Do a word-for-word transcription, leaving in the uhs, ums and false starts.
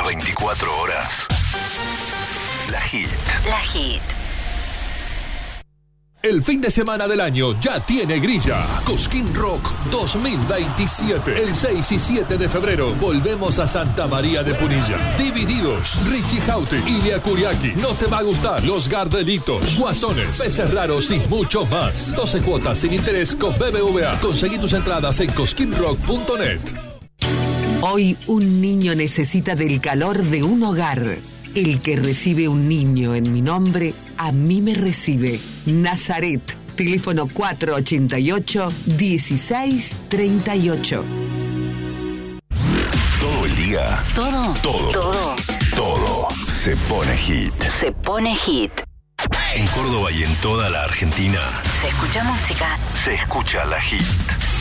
veinticuatro horas. La Hit. La Hit. El fin de semana del año ya tiene grilla. Cosquín Rock dos mil veintisiete. El seis y siete de febrero volvemos a Santa María de Punilla. Divididos, Richie Houghton, Ilia Kuriaki, No Te Va a Gustar, Los Gardelitos, Guasones, Peces Raros y mucho más. doce cuotas sin interés con B B V A. Conseguí tus entradas en cosquín rock punto net. Hoy un niño necesita del calor de un hogar. El que recibe un niño en mi nombre, a mí me recibe. Nazaret, teléfono cuatro ochenta y ocho, dieciséis treinta y ocho. Todo el día. Todo. Todo. Todo. Todo se pone hit. Se pone hit. En Córdoba y en toda la Argentina Se escucha música. se escucha la Hit.